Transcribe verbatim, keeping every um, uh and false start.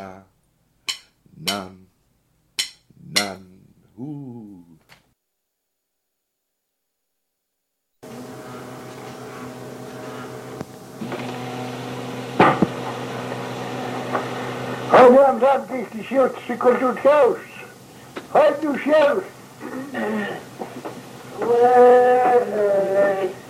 None. None. Ooh. Chodź mam tamtych tysiąc trzy kotutków. Chodź tu się. Łeee.